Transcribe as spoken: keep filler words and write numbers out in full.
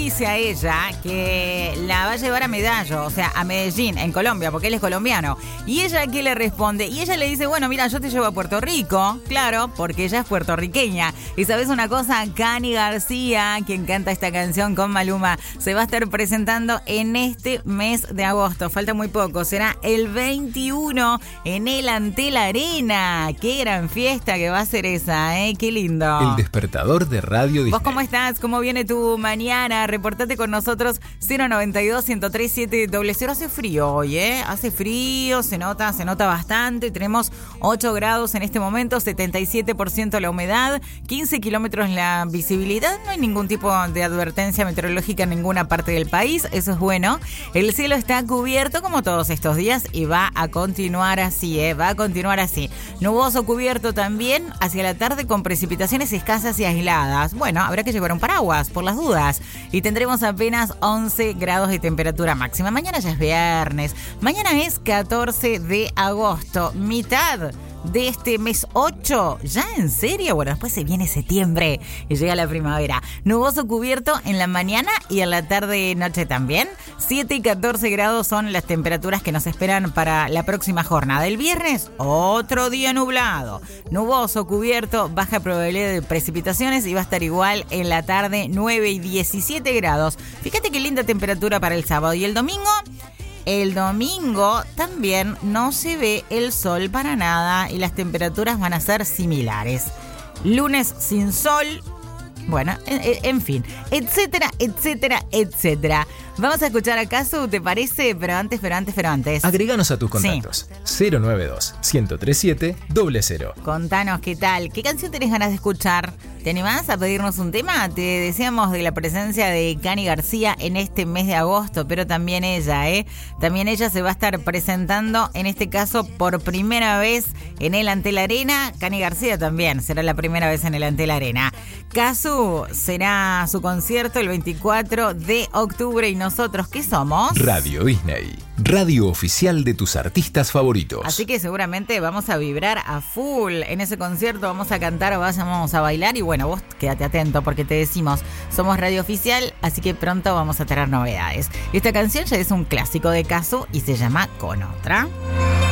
Dice a ella que la va a llevar a Medallo, o sea, a Medellín, en Colombia, porque él es colombiano. Y ella, ¿qué le responde? Y ella le dice, bueno, mira, yo te llevo a Puerto Rico, claro, porque ella es puertorriqueña. Y ¿sabes una cosa? Cani García, quien canta esta canción con Maluma, se va a estar presentando en este mes de agosto. Falta muy poco, será el veintiuno en el Antel Arena. Qué gran fiesta que va a ser esa, ¿eh? Qué lindo. El despertador de Radio Disney. ¿Vos cómo estás? ¿Cómo viene tu mañana? Reportate con nosotros cero noventa y dos, ciento tres, siete cero cero. Hace frío hoy, ¿eh? Hace frío, se nota, se nota bastante. Tenemos ocho grados en este momento, setenta y siete por ciento la humedad, quince kilómetros la visibilidad. No hay ningún tipo de advertencia meteorológica en ninguna parte del país. Eso es bueno. El cielo está cubierto como todos estos días y va a continuar así, ¿eh? Va a continuar así. Nuboso cubierto también hacia la tarde con precipitaciones escasas y aisladas. Bueno, habrá que llevar un paraguas por las dudas. Y tendremos apenas once grados de temperatura máxima. Mañana ya es viernes. Mañana es catorce de agosto. Mitad de este mes ocho. ¿Ya en serio? Bueno, después se viene septiembre y llega la primavera. Nuboso cubierto en la mañana y en la tarde noche también. siete y catorce grados son las temperaturas que nos esperan para la próxima jornada. El viernes, otro día nublado. Nuboso cubierto, baja probabilidad de precipitaciones y va a estar igual en la tarde, nueve y diecisiete grados. Fíjate qué linda temperatura para el sábado. Y el domingo... El domingo también no se ve el sol para nada y las temperaturas van a ser similares. Lunes sin sol, bueno, en, en fin, etcétera, etcétera, etcétera. Vamos a escuchar a Casu, ¿te parece? Pero antes, pero antes, pero antes. Agreganos a tus contactos. Sí. cero noventa y dos, ciento treinta y siete, cero cero. Contanos qué tal, qué canción tenés ganas de escuchar. ¿Te animás a pedirnos un tema? Te decíamos de la presencia de Cani García en este mes de agosto, pero también ella, ¿eh? También ella se va a estar presentando, en este caso, por primera vez en el Antel Arena. Cani García también será la primera vez en el Antel Arena. Casu será su concierto el veinticuatro de octubre y nosotros, ¿qué somos? Radio Disney, radio oficial de tus artistas favoritos. Así que seguramente vamos a vibrar a full en ese concierto, vamos a cantar o vamos a bailar y bueno, vos quédate atento porque te decimos, somos radio oficial, así que pronto vamos a tener novedades. Esta canción ya es un clásico de Casu y se llama Con Otra.